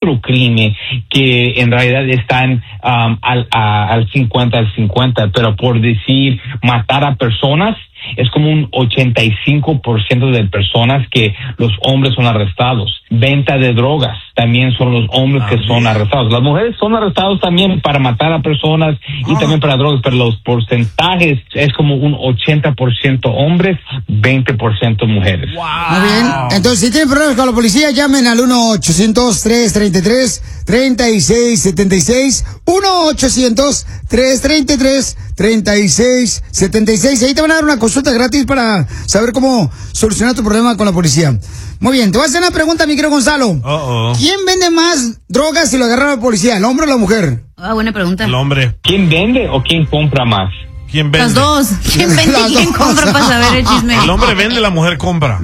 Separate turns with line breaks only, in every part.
otro crimen que en realidad están al 50-50, pero por decir matar a personas, es como un 85% de personas que los hombres son arrestados. Venta de drogas, también son los hombres que son arrestados. Las mujeres son arrestadas también para matar a personas y también para drogas, pero los porcentajes es como un 80% hombres, 20% mujeres.
Wow. Muy bien. Entonces, si tienen problemas con la policía, llamen al 1-800-333-3676. 1-800-333-3676. Ahí te van a dar una consulta gratis para saber cómo solucionar tu problema con la policía. Muy bien, te voy a hacer una pregunta, mi querido Gonzalo. ¿Quién vende más drogas si lo agarra la policía, el hombre o la mujer?
Buena pregunta.
El hombre.
¿Quién vende o quién compra más?
¿Quién vende?
Los dos. ¿Quién vende y quién compra para saber el chisme?
El hombre vende, la mujer compra.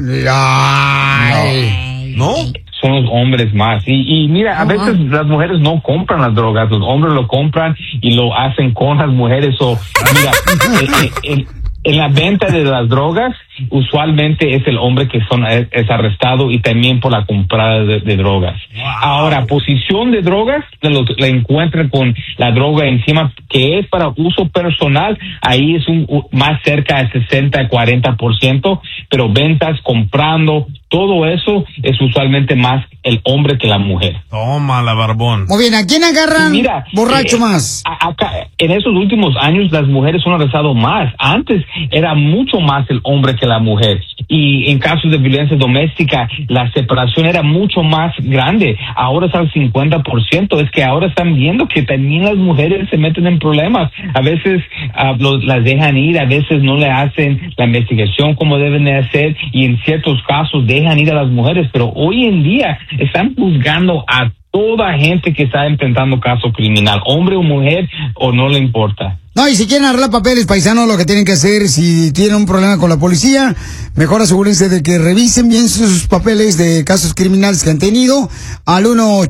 ¿No?
Son los hombres más. Y mira, a veces las mujeres no compran las drogas, los hombres lo compran y lo hacen con las mujeres. O mira, en la venta de las drogas, usualmente es el hombre que es arrestado y también por la comprada de drogas. Wow. Ahora, posición de drogas, la encuentran con la droga encima, que es para uso personal, ahí es más cerca de 60-40%, pero ventas, comprando, todo eso es usualmente más el hombre que la mujer.
Toma la barbón.
Muy bien, ¿a quién agarran borracho más?
Acá, en esos últimos años las mujeres son arrestadas más. Antes era mucho más el hombre que la mujer. Y en casos de violencia doméstica, la separación era mucho más grande. Ahora es al 50%. Es que ahora están viendo que también las mujeres se meten en problemas. A veces las dejan ir, a veces no le hacen la investigación como deben de hacer, y en ciertos casos dejan ir a las mujeres. Pero hoy en día están juzgando a toda gente que está enfrentando caso criminal, hombre o mujer, o no le importa.
No, y si quieren arreglar papeles, paisanos, lo que tienen que hacer, si tienen un problema con la policía, mejor asegúrense de que revisen bien sus papeles de casos criminales que han tenido al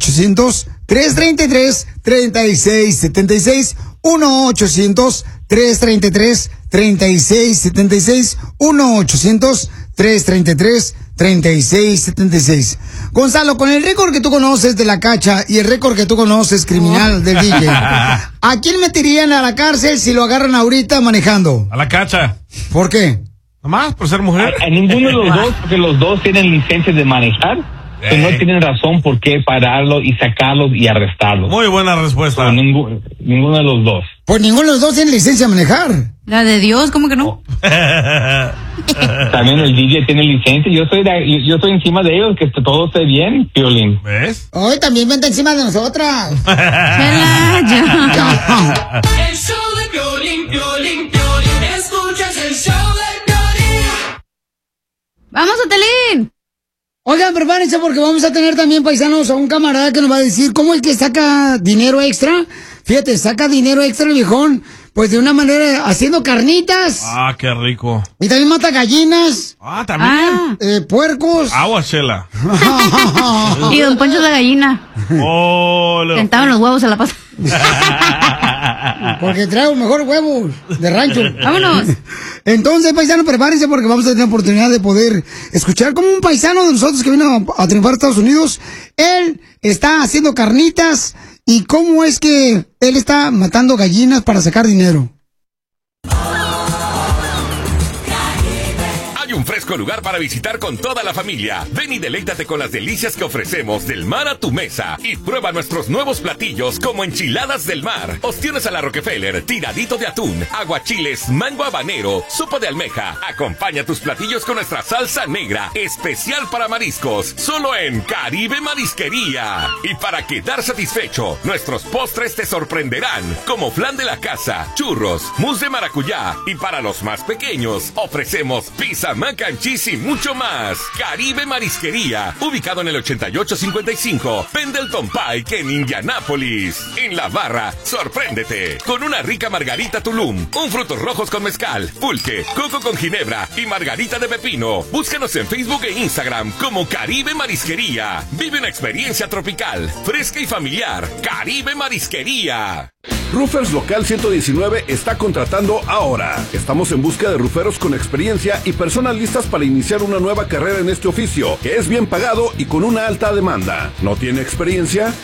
1-800-333-3676, 1-800-333-3676, 1-800-333-3676. Gonzalo, con el récord que tú conoces de la cacha y el récord que tú conoces criminal del DJ, ¿a quién meterían a la cárcel si lo agarran ahorita manejando?
A la cacha.
¿Por qué?
¿Nomás por ser mujer?
A ninguno de los dos, porque los dos tienen licencia de manejar. Pues no tienen razón por qué pararlo y sacarlos y arrestarlos.
Muy buena respuesta.
Ninguno de los dos.
Pues ninguno de los dos tiene licencia de manejar.
La de Dios, ¿cómo que no?
También el DJ tiene licencia. Yo estoy encima de ellos, que todo esté bien, Piolín.
¿Ves?
Hoy también vente encima de nosotras.
El
show de Piolín, Piolín, Piolín. Escuchas el show de Piolín.
¡Vamos, Otelín!
Oigan, prepárense porque vamos a tener también, paisanos, a un camarada que nos va a decir cómo es que saca dinero extra. Fíjate, saca dinero extra el viejón, pues de una manera haciendo carnitas.
Ah, qué rico.
Y también mata gallinas.
Ah, también.
Puercos.
Agua, chela.
Y don Poncho la gallina. Tentaban los huevos a la pata.
Porque traigo mejor huevos de rancho.
Vámonos.
Entonces, paisanos, prepárense porque vamos a tener la oportunidad de poder escuchar como un paisano de nosotros que vino a triunfar a Estados Unidos. Él está haciendo carnitas y cómo es que él está matando gallinas para sacar dinero.
Un fresco lugar para visitar con toda la familia. Ven y deleítate con las delicias que ofrecemos del mar a tu mesa. Y prueba nuestros nuevos platillos como enchiladas del mar, ostiones a la Rockefeller, tiradito de atún, aguachiles, mango habanero, sopa de almeja. Acompaña tus platillos con nuestra salsa negra, especial para mariscos, solo en Caribe Marisquería. Y para quedar satisfecho, nuestros postres te sorprenderán, como flan de la casa, churros, mousse de maracuyá. Y para los más pequeños, ofrecemos pizza, mac and cheese y mucho más. Caribe Marisquería, ubicado en el 8855 Pendleton Pike en Indianápolis. En La Barra, sorpréndete con una rica margarita Tulum, un frutos rojos con mezcal, pulque, coco con ginebra y margarita de pepino. Búscanos en Facebook e Instagram como Caribe Marisquería. Vive una experiencia tropical, fresca y familiar. Caribe Marisquería.
Roofers Local 119 está contratando ahora. Estamos en busca de rooferos con experiencia y personas listas para iniciar una nueva carrera en este oficio, que es bien pagado y con una alta demanda. ¿No tiene experiencia?